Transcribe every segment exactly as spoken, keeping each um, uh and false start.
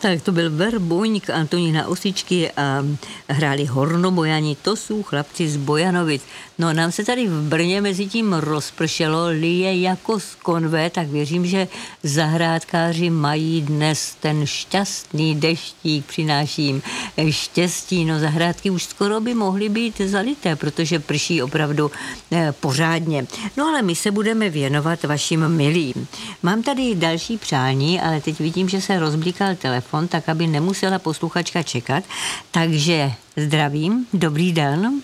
Tak to byl Verbuňk, Antonína Osičky a hráli Hornobojani, to jsou chlapci z Bojanovic. No nám se tady v Brně mezi tím rozpršelo, lije jako z konve, tak věřím, že zahrádkáři mají dnes ten šťastný deštík, přináší jim štěstí. No zahrádky už skoro by mohly být zalité, protože prší opravdu eh, pořádně. No ale my se budeme věnovat vašim milým. Mám tady další přání, ale teď vidím, že se rozblíkal telefon, tak aby nemusela posluchačka čekat. Takže zdravím, dobrý den.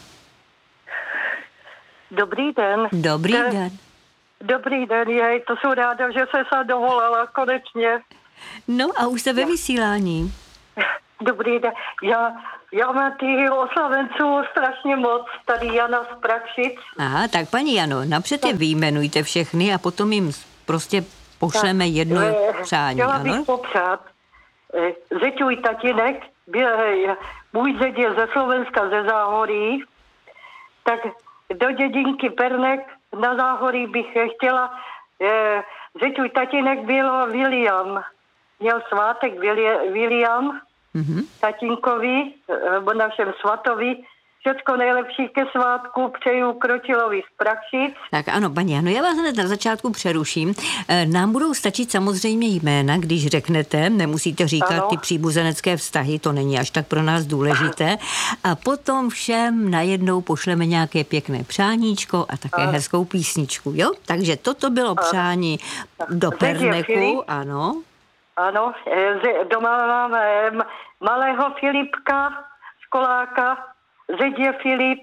Dobrý den. Dobrý den. den. Dobrý den, jej, to jsou ráda, že se se dovolala konečně. No a už jste ve vysílání. Dobrý den. Já, já mám ty oslavenců strašně moc, tady Jana z Prašic. Aha, tak paní Jano, napřed je vyjmenujte všechny a potom jim prostě pošleme tak, jedno eh, přání. Chtěla bych ano? popřát. Eh, Zeťuj tatínek, byl, eh, můj zeď je ze Slovenska, ze Záhorí, tak do dědinky Pernek na Záhorí bych chtěla, eh, Zeťuj tatínek byl William. Měl svátek William, mm-hmm. tatínkovi, nebo našem svatovi. Všecko nejlepší ke svátku přeju Kročilovi z Prašic. Tak ano, paní Jano, já vás hned na začátku přeruším. Nám budou stačit samozřejmě jména, když řeknete, nemusíte říkat ano. ty příbuzenecké vztahy, to není až tak pro nás důležité. A potom všem najednou pošleme nějaké pěkné přáníčko a také ano. hezkou písničku, jo? Takže toto bylo ano. přání do Perneku, ano. Ano, doma máme malého Filipka, školáka, zeď je Filip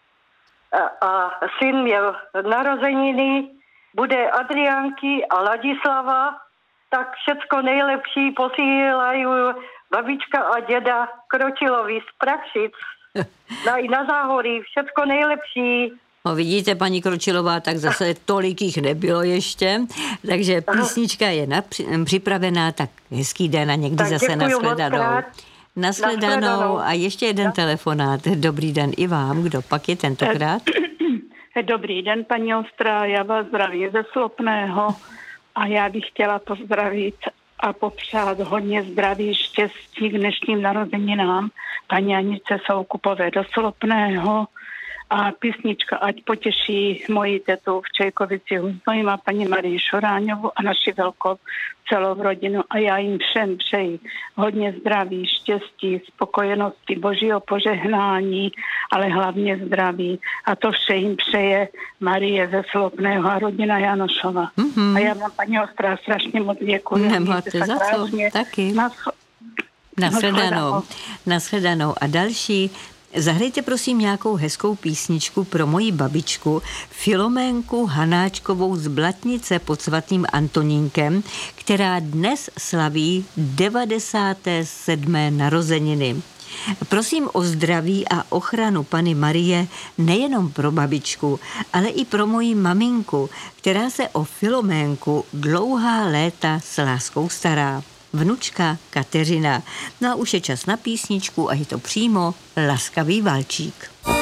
a, a syn měl narozeniny, bude Adriánky a Ladislava, tak všecko nejlepší posílají babička a děda Kročilovi z Prašic. Na, i na Záhoří, všecko nejlepší. No vidíte, paní Kročilová, tak zase tolik jich nebylo ještě, takže písnička je napři- připravená, tak hezký den a někdy tak zase nashledanou. Nashledanou a ještě jeden no. telefonát. Dobrý den i vám, kdo pak je tentokrát? Dobrý den, paní Ostrá, já vás zdravím ze Slopného a já bych chtěla pozdravit a popřát hodně zdraví, štěstí k dnešním narozeninám paní Anice Soukupové do Slopného. A písnička ať potěší moji tetu v Čejkovici Huznojím a paní Marii Šoráňovu a naši velkou celou rodinu. A já jim všem přeji hodně zdraví, štěstí, spokojenosti, božího požehnání, ale hlavně zdraví. A to vše jim přeje Marie ze Slopného a rodina Janošova. Mm-hmm. A já vám, paní Ostrá, strašně moc děkuji. Nemáte za co, taky. Nas- Nashledanou. Nashledanou. A další... Zahrajte prosím nějakou hezkou písničku pro moji babičku Filoménku Hanáčkovou z Blatnice pod svatým Antonínkem, která dnes slaví devadesáté sedmé narozeniny. Prosím o zdraví a ochranu Panny Marie nejenom pro babičku, ale i pro moji maminku, která se o Filoménku dlouhá léta s láskou stará. Vnučka Kateřina. No a už je čas na písničku a je to přímo Laskavý valčík.